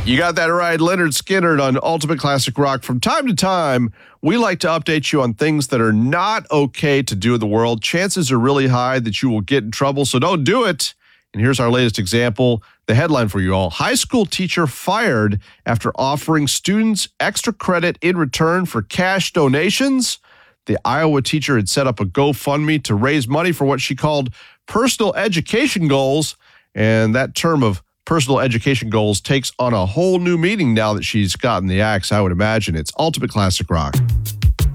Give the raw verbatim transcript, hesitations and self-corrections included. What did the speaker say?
You got that right. Leonard Skinner on Ultimate Classic Rock. From time to time, we like to update you on things that are not okay to do in the world. Chances are really high that you will get in trouble, so don't do it. And here's our latest example. The headline for you all. High school teacher fired after offering students extra credit in return for cash donations. The Iowa teacher had set up a GoFundMe to raise money for what she called personal education goals. And that term of personal education goals takes on a whole new meaning now that she's gotten the axe. I would imagine. It's Ultimate Classic Rock.